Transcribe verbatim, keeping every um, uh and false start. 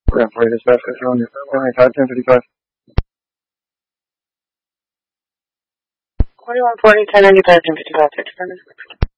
Grand Parade dispatch, on your five ten fifty-five. twenty-one forty, ten ninety-five, ten fifty-five,